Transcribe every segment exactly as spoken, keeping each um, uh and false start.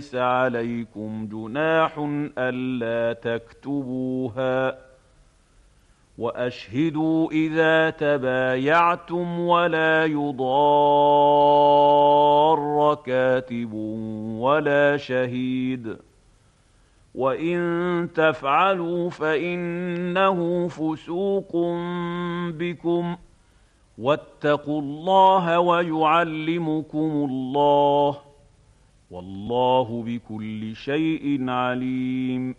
ليس عليكم جناح ألا تكتبوها وأشهدوا إذا تبايعتم ولا يضار كاتب ولا شهيد وإن تفعلوا فإنه فسوق بكم واتقوا الله ويعلمكم الله والله بكل شيء عليم.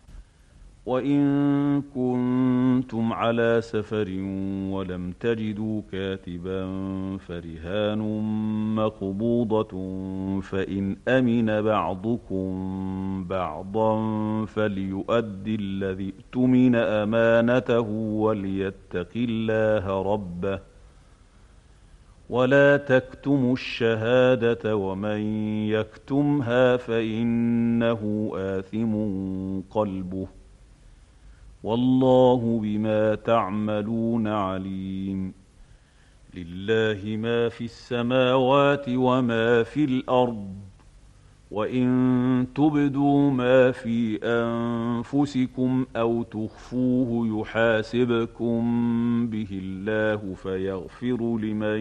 وإن كنتم على سفر ولم تجدوا كاتبا فرهان مقبوضة فإن أمن بعضكم بعضا فليؤد الذي اؤتمن أمانته وليتق الله ربه ولا تكتموا الشهادة ومن يكتمها فإنه آثم قلبه والله بما تعملون عليم. لله ما في السماوات وما في الأرض وإن تبدوا ما في أنفسكم أو تخفوه يحاسبكم به الله فيغفر لمن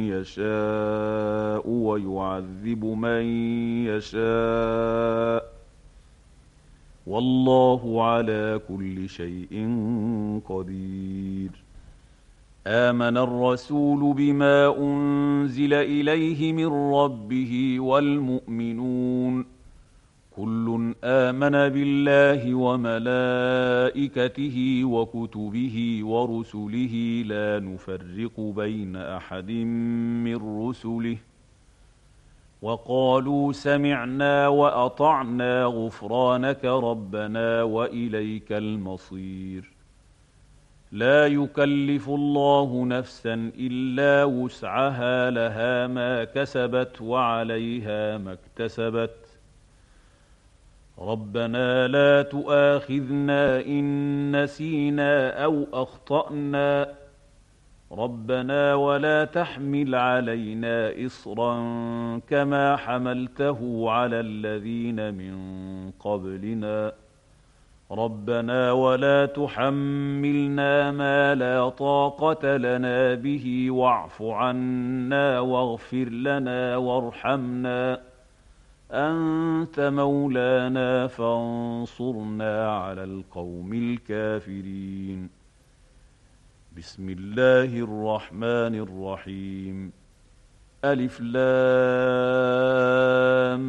يشاء ويعذب من يشاء والله على كل شيء قدير. آمن الرسول بما أنزل إليه من ربه والمؤمنون كل آمن بالله وملائكته وكتبه ورسله لا نفرق بين أحد من رسله وقالوا سمعنا وأطعنا غفرانك ربنا وإليك المصير. لا يكلف الله نفسا إلا وسعها لها ما كسبت وعليها ما اكتسبت ربنا لا تؤاخذنا إن نسينا أو أخطأنا ربنا ولا تحمل علينا إصرا كما حملته على الذين من قبلنا ربنا ولا تحملنا ما لا طاقة لنا به واعف عنا واغفر لنا وارحمنا أنت مولانا فانصرنا على القوم الكافرين. بسم الله الرحمن الرحيم. ألف لام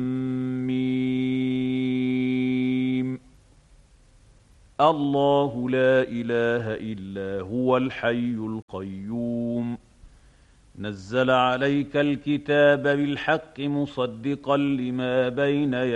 ميم. الله لا إله إلا هو الحي القيوم نزل عليك الكتاب بالحق مصدقا لما بين